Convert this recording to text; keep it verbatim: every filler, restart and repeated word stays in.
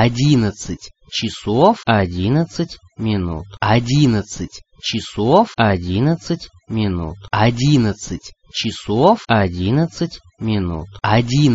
одиннадцать часов одиннадцать минут. Одиннадцать часов одиннадцать минут. Одиннадцать часов одиннадцать минут. Один